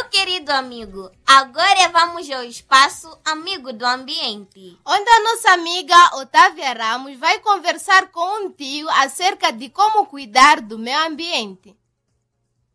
querido amigo, agora vamos ao espaço Amigo do Ambiente, onde a nossa amiga Otávia Ramos vai conversar com um tio acerca de como cuidar do meio ambiente.